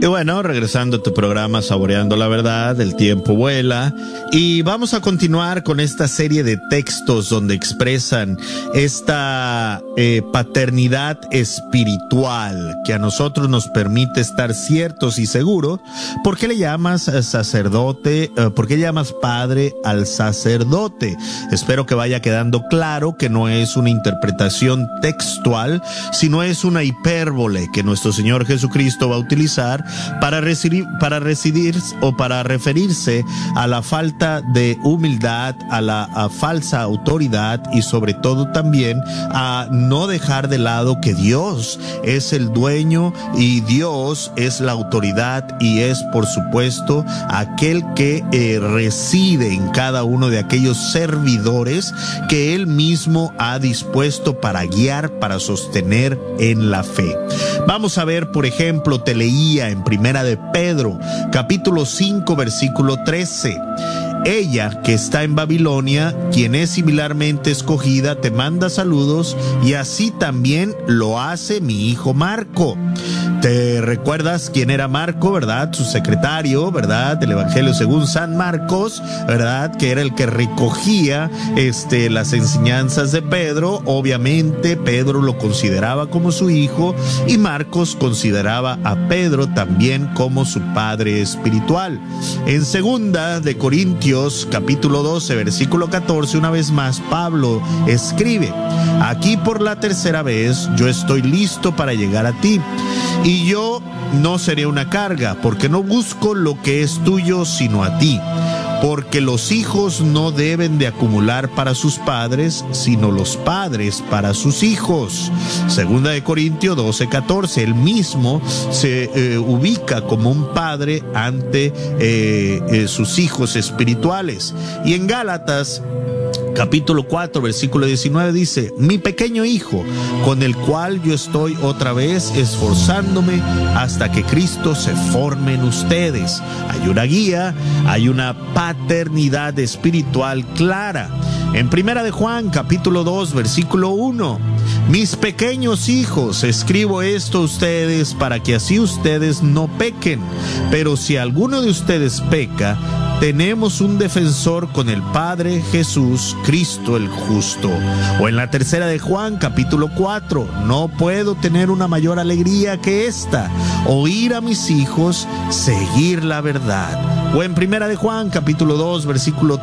Y bueno, regresando a tu programa Saboreando la Verdad, el tiempo vuela y vamos a continuar con esta serie de textos donde expresan esta paternidad espiritual que a nosotros nos permite estar ciertos y seguros. ¿Por qué le llamas sacerdote? ¿Por qué llamas padre al sacerdote? Espero que vaya quedando claro que no es una interpretación textual, sino es una hipérbole que nuestro Señor Jesucristo va a utilizar para referirse a la falta de humildad, a la falsa autoridad y sobre todo también a no dejar de lado que Dios es el dueño y Dios es la autoridad y es por supuesto aquel que reside en cada uno de aquellos servidores que Él mismo ha dispuesto para guiar, para sostener en la fe. Vamos a ver, por ejemplo, te leía en Primera de Pedro, capítulo 5, versículo 13. Ella que está en Babilonia, quien es similarmente escogida, te manda saludos y así también lo hace mi hijo Marco. ¿Te recuerdas quién era Marco, verdad? Su secretario, ¿verdad? Del Evangelio según San Marcos, ¿verdad? Que era el que recogía las enseñanzas de Pedro. Obviamente Pedro lo consideraba como su hijo y Marcos consideraba a Pedro también como su padre espiritual. En Segunda de Corintios, capítulo 12, versículo 14, una vez más Pablo escribe: aquí por la tercera vez yo estoy listo para llegar a ti. Y yo no seré una carga, porque no busco lo que es tuyo, sino a ti. Porque los hijos no deben de acumular para sus padres, sino los padres para sus hijos. Segunda de Corintios 12:14, él mismo se ubica como un padre ante sus hijos espirituales. Y en Gálatas, capítulo 4, versículo 19 dice: mi pequeño hijo, con el cual yo estoy otra vez esforzándome hasta que Cristo se forme en ustedes. Hay una guía, hay una paternidad espiritual clara. En Primera de Juan, capítulo 2, versículo 1: mis pequeños hijos, escribo esto a ustedes para que así ustedes no pequen. Pero si alguno de ustedes peca, tenemos un defensor con el Padre, Jesús, Cristo el justo. O en la Tercera de Juan, capítulo 4, no puedo tener una mayor alegría que esta: oír a mis hijos seguir la verdad. O en Primera de Juan, capítulo 2, versículo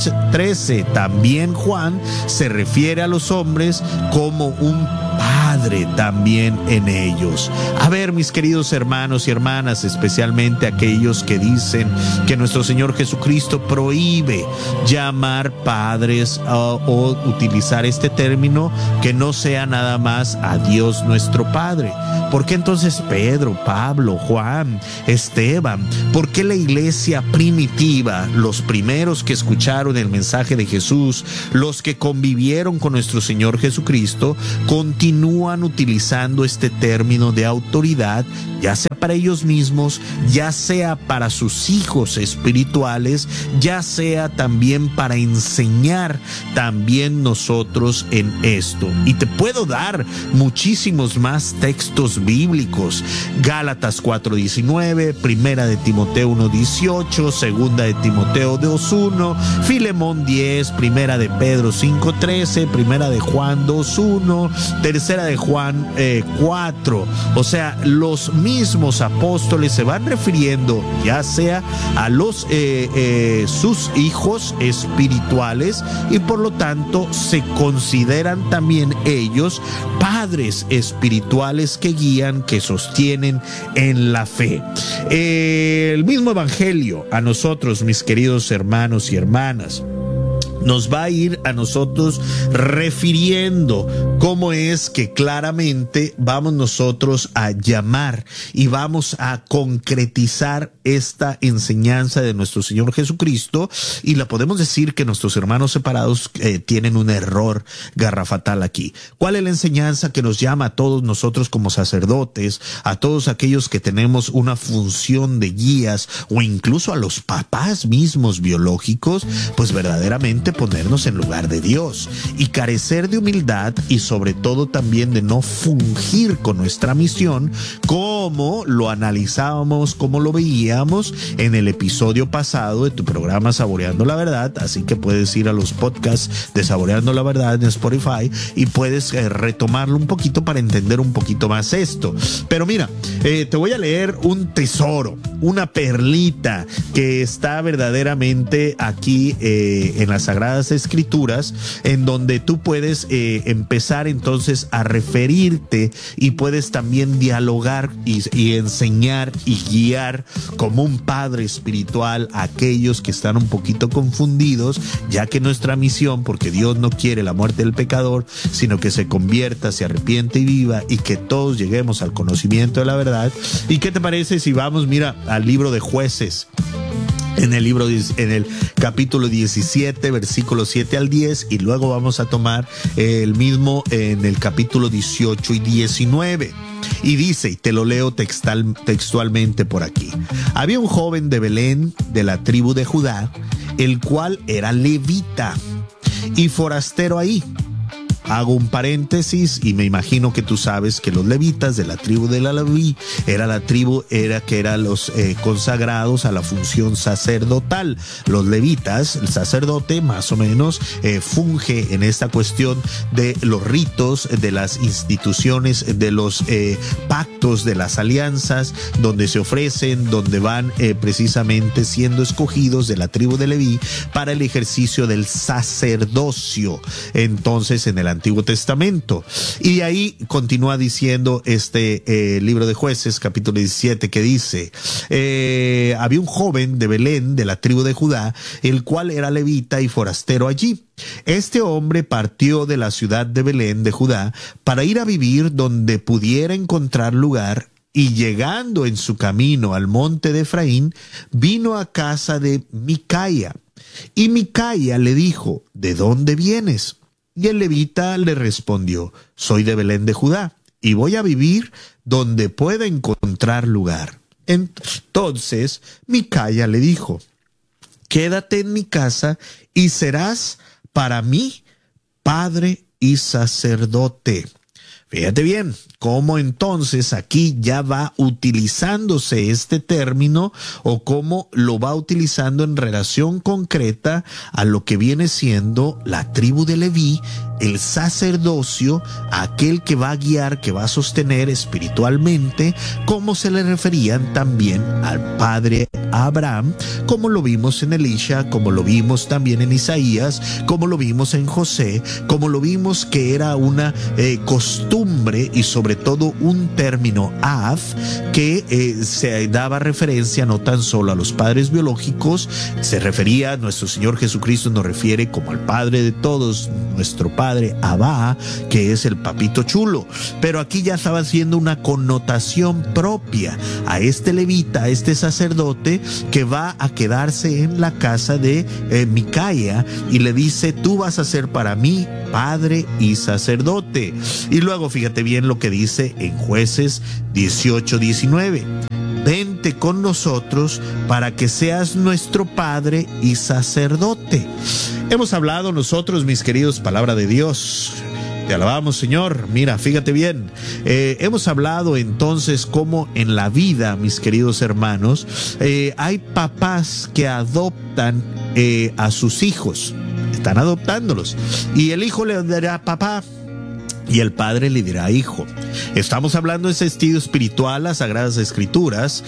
13, también Juan se refiere a los hombres como un padre también en ellos. A ver, mis queridos hermanos y hermanas, especialmente aquellos que dicen que nuestro Señor Jesucristo prohíbe llamar padres o utilizar este término que no sea nada más a Dios nuestro Padre. ¿Por qué entonces Pedro, Pablo, Juan, Esteban? ¿Por qué la iglesia primitiva, los primeros que escucharon el mensaje de Jesús, los que convivieron con nuestro Señor Jesucristo, continúan utilizando este término de autoridad, ya sea para ellos mismos, ya sea para sus hijos espirituales, ya sea también para enseñar también nosotros en esto? Y te puedo dar muchísimos más textos bíblicos: Gálatas 4:19, Primera de Timoteo 1:18, Segunda de Timoteo 2:1, Filemón 10, Primera de Pedro 5:13, Primera de Juan 2:1, Tercera de Juan 4. O sea, los mismos apóstoles se van refiriendo ya sea a los sus hijos espirituales y por lo tanto se consideran también ellos padres espirituales que guían, que sostienen en la fe. El mismo evangelio a nosotros, mis queridos hermanos y hermanas, nos va a ir a nosotros refiriendo cómo es que claramente vamos nosotros a llamar y vamos a concretizar esta enseñanza de nuestro Señor Jesucristo, y la podemos decir que nuestros hermanos separados tienen un error garrafal aquí. ¿Cuál es la enseñanza que nos llama a todos nosotros como sacerdotes, a todos aquellos que tenemos una función de guías o incluso a los papás mismos biológicos? Pues verdaderamente realmente ponernos en lugar de Dios y carecer de humildad y sobre todo también de no fungir con nuestra misión como lo analizábamos, como lo veíamos en el episodio pasado de tu programa Saboreando la Verdad. Así que puedes ir a los podcasts de Saboreando la Verdad en Spotify y puedes retomarlo un poquito para entender un poquito más esto. Pero mira, te voy a leer un tesoro, una perlita que está verdaderamente aquí en las Sagradas Escrituras, en donde tú puedes empezar entonces a referirte y puedes también dialogar y enseñar y guiar como un padre espiritual a aquellos que están un poquito confundidos, ya que nuestra misión, porque Dios no quiere la muerte del pecador, sino que se convierta, se arrepiente y viva, y que todos lleguemos al conocimiento de la verdad. ¿Y qué te parece si vamos, mira, al libro de Jueces? En el capítulo 17, versículos 7 al 10, y luego vamos a tomar el mismo en el capítulo 18 y 19. Y dice, y te lo leo textualmente por aquí: había un joven de Belén, de la tribu de Judá, el cual era levita y forastero ahí. Hago un paréntesis y me imagino que tú sabes que los levitas de la tribu de la Leví eran los consagrados a la función sacerdotal. Los levitas, el sacerdote más o menos funge en esta cuestión de los ritos, de las instituciones, de los pactos, de las alianzas, donde se ofrecen, donde van precisamente siendo escogidos de la tribu de Leví para el ejercicio del sacerdocio. Entonces, en el Antiguo Testamento. Y de ahí continúa diciendo este libro de Jueces, capítulo 17, que dice, había un joven de Belén, de la tribu de Judá, el cual era levita y forastero allí. Este hombre partió de la ciudad de Belén, de Judá, para ir a vivir donde pudiera encontrar lugar, y llegando en su camino al monte de Efraín, vino a casa de Micaía. Y Micaía le dijo, ¿de dónde vienes? Y el levita le respondió, soy de Belén de Judá, y voy a vivir donde pueda encontrar lugar. Entonces Micaía le dijo, quédate en mi casa y serás para mí padre y sacerdote. Fíjate bien cómo entonces aquí ya va utilizándose este término, o cómo lo va utilizando en relación concreta a lo que viene siendo la tribu de Leví, el sacerdocio, aquel que va a guiar, que va a sostener espiritualmente, como se le referían también al padre Abraham, como lo vimos en Elisha, como lo vimos también en Isaías, como lo vimos en José, como lo vimos que era una costumbre y sobre todo un término av que se daba referencia no tan solo a los padres biológicos, se refería a nuestro Señor Jesucristo, nos refiere como al Padre de todos, nuestro Padre Abba, que es el papito chulo, pero aquí ya estaba haciendo una connotación propia a este levita, a este sacerdote que va a quedarse en la casa de Micaía, y le dice, tú vas a ser para mí padre y sacerdote. Y luego fíjate bien lo que dice en Jueces 18-19. Vente con nosotros para que seas nuestro padre y sacerdote. Hemos hablado nosotros, mis queridos, palabra de Dios. Te alabamos, Señor. Mira, fíjate bien. Hemos hablado entonces cómo en la vida, mis queridos hermanos, hay papás que adoptan a sus hijos. Están adoptándolos. Y el hijo le dirá papá, y el padre le dirá hijo. Estamos hablando de ese estilo espiritual, las Sagradas Escrituras.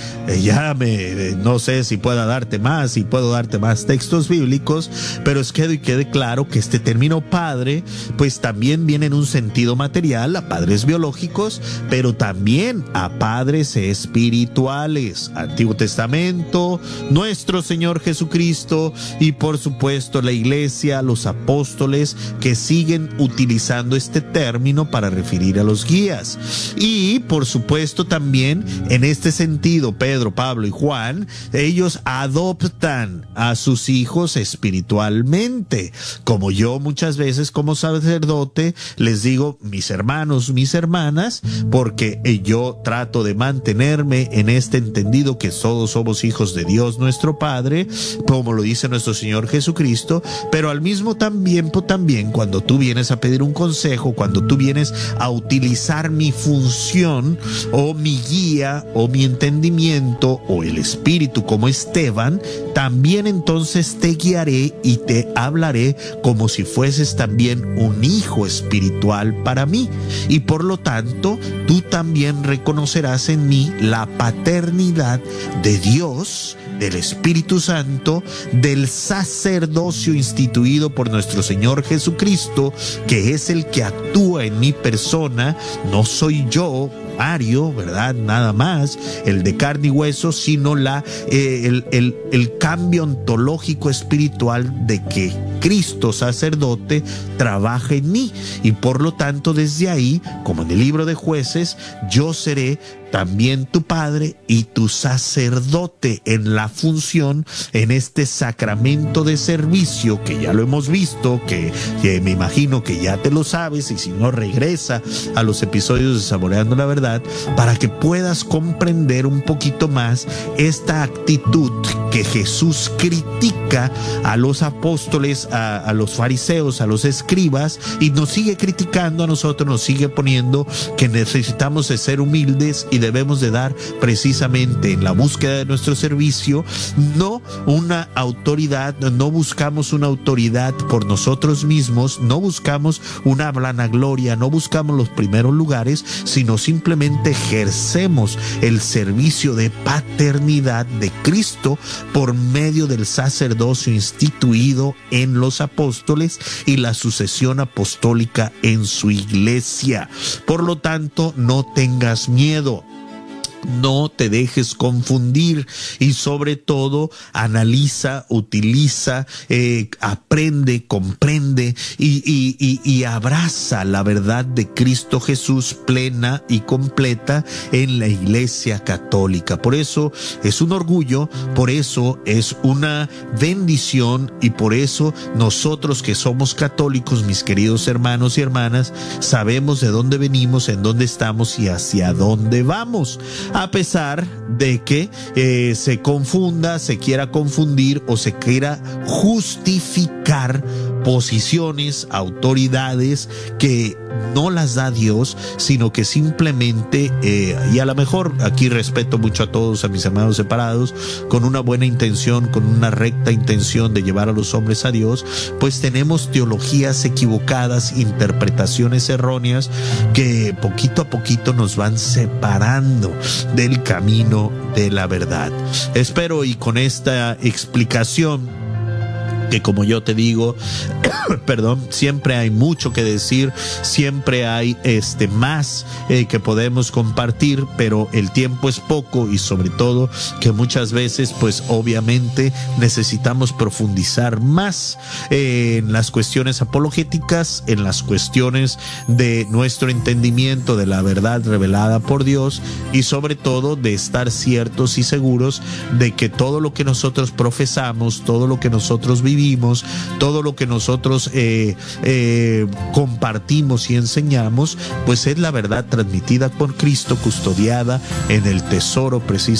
No sé si puedo darte más textos bíblicos, pero es que quede claro que este término padre, pues también viene en un sentido material a padres biológicos, pero también a padres espirituales. Antiguo Testamento, nuestro Señor Jesucristo y por supuesto la iglesia, los apóstoles que siguen utilizando este término término para referir a los guías. Y por supuesto también en este sentido, Pedro, Pablo y Juan, ellos adoptan a sus hijos espiritualmente. Como yo muchas veces como sacerdote les digo mis hermanos, mis hermanas, porque yo trato de mantenerme en este entendido que todos somos hijos de Dios nuestro Padre, como lo dice nuestro Señor Jesucristo, pero al mismo tiempo también cuando tú vienes a pedir un consejo, cuando tú vienes a utilizar mi función o mi guía o mi entendimiento o el Espíritu como Esteban, también entonces te guiaré y te hablaré como si fueses también un hijo espiritual para mí, y por lo tanto tú también reconocerás en mí la paternidad de Dios, del Espíritu Santo, del sacerdocio instituido por nuestro Señor Jesucristo, que es el que actúa en mi persona. No soy yo, Mario, ¿verdad? Nada más, el de carne y hueso, sino el cambio ontológico espiritual de que Cristo sacerdote trabaja en mí, y por lo tanto desde ahí, como en el libro de Jueces, yo seré también tu padre y tu sacerdote en la función, en este sacramento de servicio que ya lo hemos visto, que me imagino que ya te lo sabes, y si no, regresa a los episodios de Saboreando la Verdad para que puedas comprender un poquito más esta actitud que Jesús critica a los apóstoles, a los fariseos, a los escribas, y nos sigue criticando a nosotros, nos sigue poniendo que necesitamos de ser humildes y debemos de dar precisamente en la búsqueda de nuestro servicio, no una autoridad, no buscamos una autoridad por nosotros mismos, no buscamos una vanagloria, no buscamos los primeros lugares, sino simplemente ejercemos el servicio de paternidad de Cristo por medio del sacerdocio instituido en los apóstoles y la sucesión apostólica en su iglesia. Por lo tanto, no tengas miedo. No te dejes confundir, y sobre todo analiza, utiliza, aprende, comprende y abraza la verdad de Cristo Jesús plena y completa en la Iglesia Católica. Por eso es un orgullo, por eso es una bendición, y por eso nosotros que somos católicos, mis queridos hermanos y hermanas, sabemos de dónde venimos, en dónde estamos y hacia dónde vamos. A pesar de que se confunda, se quiera confundir o se quiera justificar posiciones, autoridades que no las da Dios, sino que simplemente, y a lo mejor aquí respeto mucho a todos, a mis hermanos separados, con una buena intención, con una recta intención de llevar a los hombres a Dios, pues tenemos teologías equivocadas, interpretaciones erróneas que poquito a poquito nos van separando del camino de la verdad. Espero, y con esta explicación, que como yo te digo, perdón, siempre hay mucho que decir, siempre hay más que podemos compartir, pero el tiempo es poco, y sobre todo que muchas veces pues obviamente necesitamos profundizar más en las cuestiones apologéticas, en las cuestiones de nuestro entendimiento de la verdad revelada por Dios, y sobre todo de estar ciertos y seguros de que todo lo que nosotros profesamos, todo lo que nosotros vivimos, todo lo que nosotros compartimos y enseñamos, pues es la verdad transmitida por Cristo, custodiada en el tesoro preciso